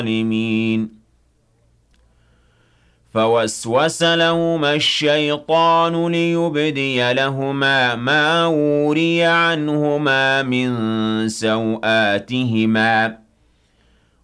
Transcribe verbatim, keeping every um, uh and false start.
الظالمين فوسوس لهما الشيطان ليبدي لهما ما وري عنهما من سوآتهما